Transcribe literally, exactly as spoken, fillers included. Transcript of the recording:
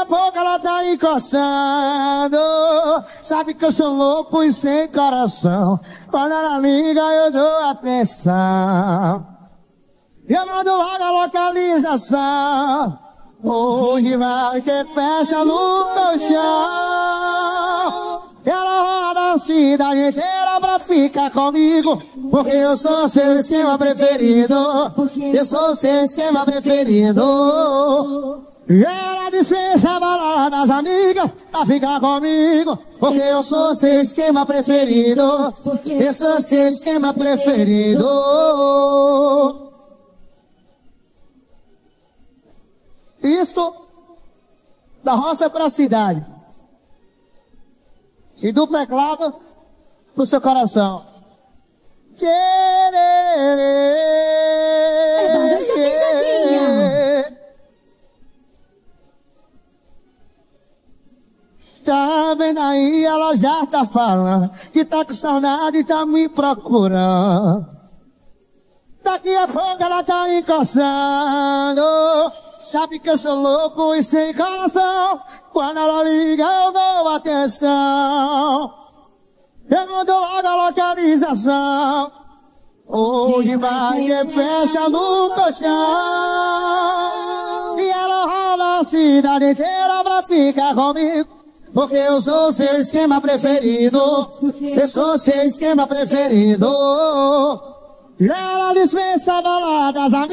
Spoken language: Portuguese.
pouco ela tá encostando. Sabe que eu sou louco e sem coração. Quando ela liga eu dou atenção. Eu mando logo a localização. Onde vai que fecha no colchão. Ela roda a cidade inteira pra ficar comigo, porque eu sou seu esquema preferido. Eu sou seu esquema preferido. E ela dispensa a balada das amigas pra ficar comigo, porque eu sou seu esquema preferido. Eu sou seu esquema preferido. Isso da roça pra cidade. E do teclado pro seu coração. Tá vendo aí, ela já tá falando que tá com saudade e tá me procurando. Daqui a pouco ela tá encostando. Sabe que eu sou louco e sem coração. Quando ela liga eu dou atenção. Eu não dou logo a localização. Onde vai que fecha no colchão. E ela rola a cidade inteira pra ficar comigo, porque eu sou seu esquema preferido. Eu sou seu esquema preferido. E ela dispensa baladas.